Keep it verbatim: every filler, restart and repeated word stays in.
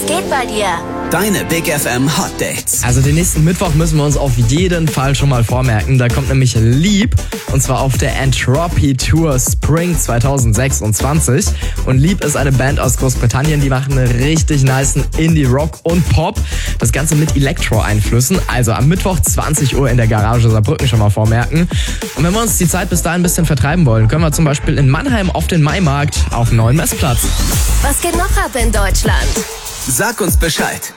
geht bei dir? Deine Big F M Hot Dates. Also den nächsten Mittwoch müssen wir uns auf jeden Fall schon mal vormerken. Da kommt nämlich Leap und zwar auf der Entropy Tour Spring zwanzig sechsundzwanzig. Und Leap ist eine Band aus Großbritannien, die machen einen richtig nicen Indie-Rock und Pop. Das Ganze mit Elektro-Einflüssen. Also am Mittwoch zwanzig Uhr in der Garage Saarbrücken schon mal vormerken. Und wenn wir uns die Zeit bis dahin ein bisschen vertreiben wollen, können wir zum Beispiel in Mannheim auf den Maimarkt auf einen neuen Messplatz. Was geht noch ab in Deutschland? Sag uns Bescheid.